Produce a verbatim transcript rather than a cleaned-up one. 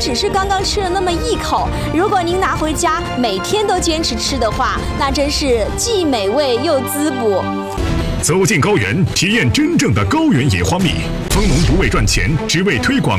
只是刚刚吃了那么一口，如果您拿回家每天都坚持吃的话，那真是既美味又滋补。 走进高原，体验真正的高原野花蜜。蜂农不为赚钱，只为推广